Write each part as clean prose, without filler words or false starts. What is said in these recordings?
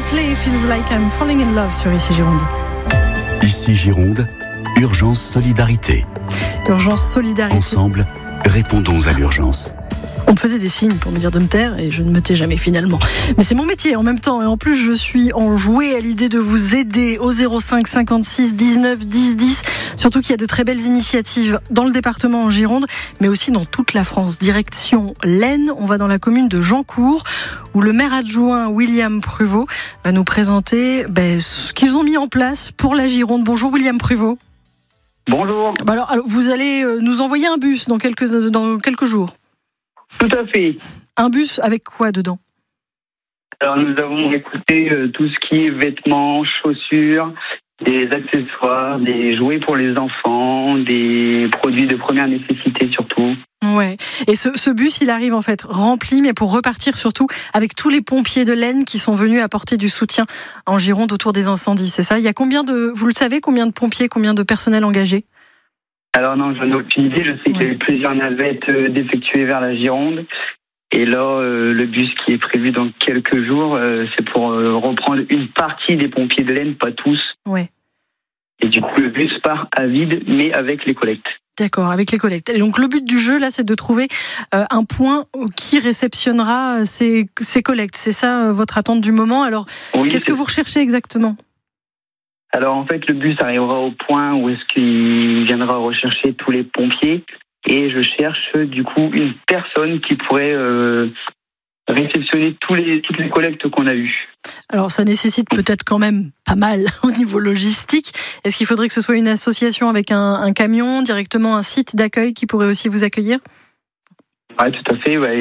Coldplay, Feels Like I'm Falling in Love sur Ici Gironde. Ici Gironde, urgence solidarité. Urgence solidarité. Ensemble, répondons à l'urgence. On me faisait des signes pour me dire de me taire et je ne me tais jamais finalement. Mais c'est mon métier en même temps et en plus je suis enjouée à l'idée de vous aider au 05 56 19 10 10. Surtout qu'il y a de très belles initiatives dans le département en Gironde, mais aussi dans toute la France. Direction l'Aisne, on va dans la commune de Jancourt où le maire adjoint William Pruvot va nous présenter ce qu'ils ont mis en place pour la Gironde. Bonjour William Pruvot. Bonjour. Alors vous allez nous envoyer un bus dans quelques jours. Tout à fait. Un bus avec quoi dedans ? Alors nous avons écouté tout ce qui est vêtements, chaussures, des accessoires, des jouets pour les enfants, des produits de première nécessité surtout. Ouais. Et ce bus, il arrive en fait rempli, mais pour repartir surtout avec tous les pompiers de l'Aisne qui sont venus apporter du soutien en Gironde autour des incendies, c'est ça ? Il y a vous le savez, combien de pompiers, combien de personnel engagé ? Alors non, j'en ai aucune idée. Je sais qu'il y a eu plusieurs navettes d'effectuer vers la Gironde. Et là, le bus qui est prévu dans quelques jours, c'est pour reprendre une partie des pompiers de l'Aisne, pas tous. Ouais. Et du coup, le bus part à vide, mais avec les collectes. D'accord, avec les collectes. Et donc le but du jeu, là, c'est de trouver un point qui réceptionnera ces collectes. C'est ça votre attente du moment. Alors, oui, qu'est-ce que vous recherchez exactement ? Alors en fait, le bus arrivera au point où est-ce qu'il viendra rechercher tous les pompiers et je cherche du coup une personne qui pourrait réceptionner toutes les collectes qu'on a eues. Alors ça nécessite peut-être quand même pas mal au niveau logistique. Est-ce qu'il faudrait que ce soit une association avec un camion, directement un site d'accueil qui pourrait aussi vous accueillir ? Oui, tout à fait. Ouais.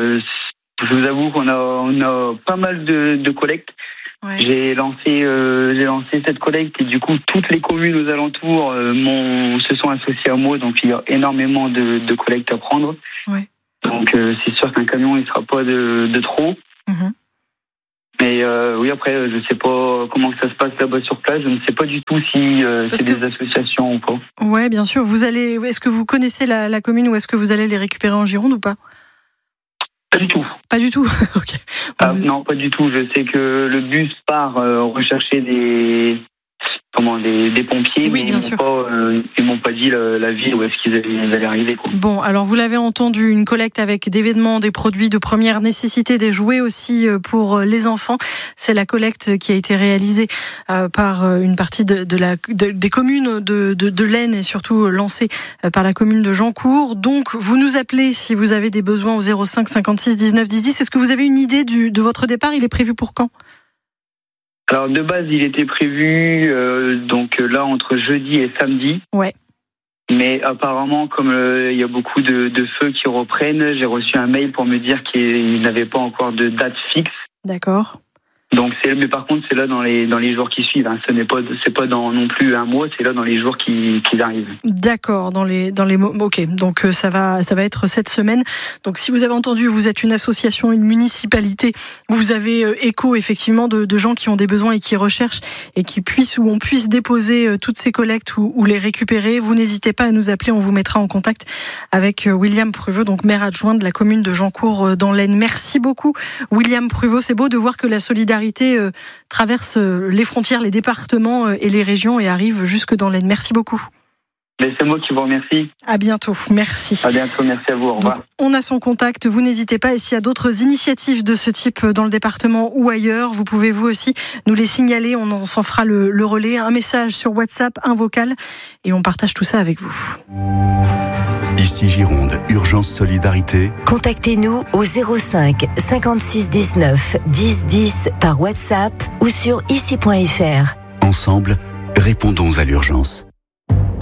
Je vous avoue qu'on a pas mal de collectes. Ouais. J'ai lancé cette collecte et du coup toutes les communes aux alentours se sont associées à moi, donc il y a énormément de collectes à prendre. Ouais. Donc c'est sûr qu'un camion il sera pas de trop. Mm-hmm. Mais oui, après je sais pas comment ça se passe là-bas sur place, je ne sais pas du tout si c'est des associations ou pas. Ouais, bien sûr. Est-ce que vous connaissez la commune ou est-ce que vous allez les récupérer en Gironde ou pas ? Pas du tout. Pas du tout. Okay. Non, pas du tout. Je sais que le bus part rechercher des pompiers, oui, mais ils m'ont pas dit la ville où est-ce qu'ils allaient arriver. Quoi. Bon, alors vous l'avez entendu, une collecte avec des vêtements, des produits de première nécessité, des jouets aussi pour les enfants. C'est la collecte qui a été réalisée par une partie des communes de l'Aisne et surtout lancée par la commune de Jancourt. Donc vous nous appelez si vous avez des besoins au 05 56 19 10 10. Est-ce que vous avez une idée de votre départ ? Il est prévu pour quand ? Alors de base, il était prévu donc là entre jeudi et samedi. Ouais. Mais apparemment, comme il y a beaucoup de feux qui reprennent, j'ai reçu un mail pour me dire qu'il n'avait pas encore de date fixe. D'accord. Donc mais par contre c'est là dans les jours qui suivent. Hein. C'est pas dans non plus un mois, c'est là dans les jours qui arrivent. D'accord, dans les mots. Ok, donc ça va être cette semaine. Donc si vous avez entendu, vous êtes une association, une municipalité, vous avez écho effectivement de gens qui ont des besoins et qui recherchent et où on puisse déposer toutes ces collectes ou les récupérer. Vous n'hésitez pas à nous appeler, on vous mettra en contact avec William Pruvot, donc maire adjoint de la commune de Jancourt dans l'Aisne. Merci beaucoup William Pruvot. C'est beau de voir que la solidarité traverse les frontières, les départements et les régions et arrive jusque dans l'Aisne. Merci beaucoup. Mais c'est moi qui vous remercie. À bientôt, merci. À bientôt, merci à vous, au revoir. Donc, on a son contact, vous n'hésitez pas. Et s'il y a d'autres initiatives de ce type dans le département ou ailleurs, vous pouvez vous aussi nous les signaler. On s'en fera le relais, un message sur WhatsApp, un vocal, et on partage tout ça avec vous. Ici Gironde, urgence solidarité. Contactez-nous au 05 56 19 10 10 par WhatsApp ou sur ici.fr. Ensemble, répondons à l'urgence.